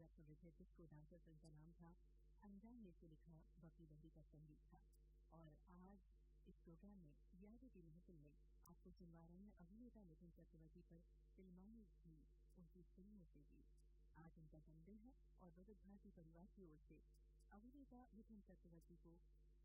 आपको विजय disco dancer film का नाम था। अनजान ने इसको लिखा, बप्पी लहरी का संगीत था। और आज इस प्रोग्राम में यादें की महफिल में आपको सुनवा रहे हैं अभिनेता मिथुन चक्रवर्ती पर फिल्माई हुई उनकी फिल्मों से भी। आज उनका जन्मदिन है और विविध भारती परिवार की ओर से अभिनेता मिथुन चक्रवर्ती को